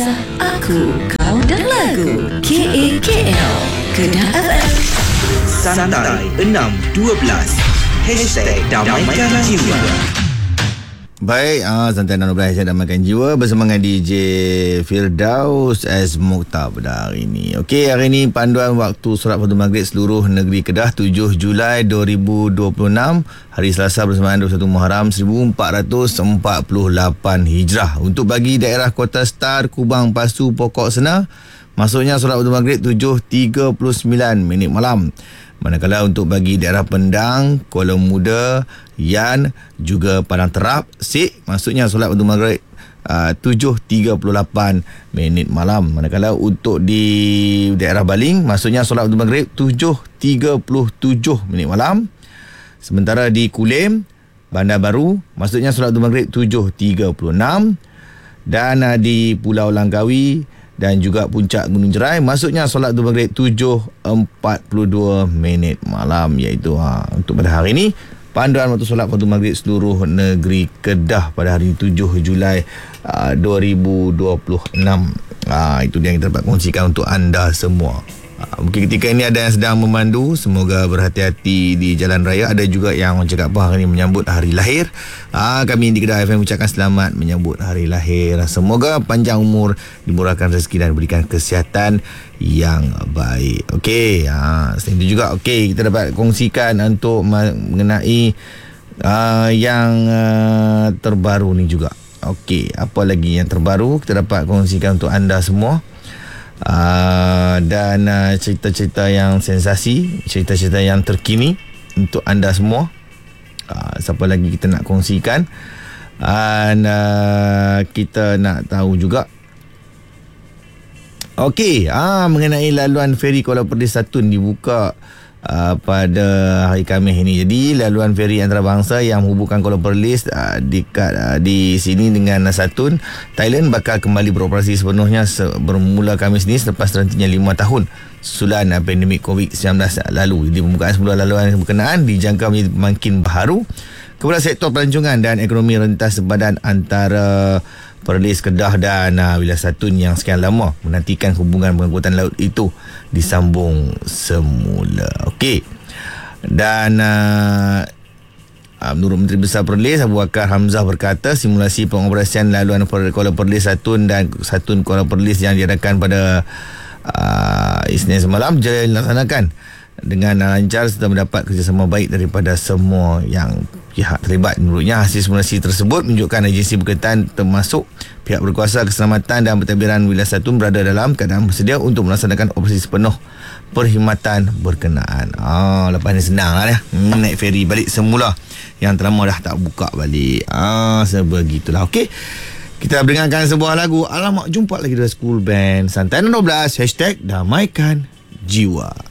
Kisah Aku, Kau dan Lagu KAKL Kedah FM. Santai 6.12 #Damaikan Jiwa. Baik, Santai 6.12 Damaikan Jiwa bersama dengan DJ Firdaus S. Mokhtar pada hari ini. Okey, hari ini panduan waktu solat fardu maghrib seluruh negeri Kedah 7 Julai 2026, hari Selasa bersamaan 21 Muharram 1448 Hijrah. Untuk bagi daerah Kota Star, Kubang, Pasu, Pokok Sena, masuknya solat fardu maghrib 7.39 malam. Manakala untuk bagi daerah Pendang, Kuala Muda, Yan, juga Padang Terap, Sik, masuknya solat fardu maghrib 7.38 malam. Manakala untuk di daerah Baling, masuknya solat fardu maghrib 7.37 malam. Sementara di Kulim, Bandar Baru, masuknya solat fardu maghrib 7.36. Dan di Pulau Langkawi dan juga Puncak Gunung Jerai, masuknya solat fardu maghrib 7.42 malam, iaitu untuk pada hari ini panduan waktu solat fardu maghrib seluruh negeri Kedah pada hari 7 Julai 2026. Itu dia yang kita dapat kongsikan untuk anda semua. Mungkin ketika ini ada yang sedang memandu, semoga berhati-hati di jalan raya. Ada juga yang cakap apa hari ini menyambut hari lahir. Kami di Kedah FM ucapkan selamat menyambut hari lahir. Semoga panjang umur, dimurahkan rezeki dan diberikan kesihatan yang baik. Okey, selain itu juga kita dapat kongsikan untuk mengenai yang terbaru ni juga. Okey, apa lagi yang terbaru kita dapat kongsikan untuk anda semua. Dan cerita-cerita yang sensasi, cerita-cerita yang terkini untuk anda semua. Siapa lagi kita nak kongsikan, dan kita nak tahu juga mengenai laluan feri Kuala Perlis Satun dibuka pada hari Khamis ini. Jadi laluan feri antarabangsa yang menghubungkan Kuala Perlis dekat di sini dengan Satun, Thailand, bakal kembali beroperasi sepenuhnya bermula Khamis ini selepas terhentinya 5 tahun susulan pandemik COVID-19 lalu. Jadi pembukaan sebuah laluan berkenaan dijangka menjadi makin baharu kepada sektor pelancongan dan ekonomi rentas sepadan antara Perlis, Kedah dan wilayah Satun yang sekian lama menantikan hubungan pengangkutan laut itu disambung semula. Okey. Dan menurut Menteri Besar Perlis Abu Bakar Hamzah berkata, simulasi pengoperasian laluan Kuala Perlis Satun dan Satun Kuala Perlis yang diadakan pada Isnin semalam dilaksanakan dengan lancar serta mendapat kerjasama baik daripada semua yang pihak terlibat. Menurutnya, hasil simulasi tersebut menunjukkan agensi berkaitan termasuk pihak berkuasa keselamatan dan pentadbiran wilayah Satun berada dalam keadaan bersedia untuk melaksanakan operasi sepenuh perkhidmatan berkenaan. Lepas ni senang lah naik feri balik semula yang terlama dah tak buka balik. Sebegitulah. Okey, kita dengarkan sebuah lagu. Alamak, jumpa lagi dari School Band Santai 12 #Damaikan Jiwa.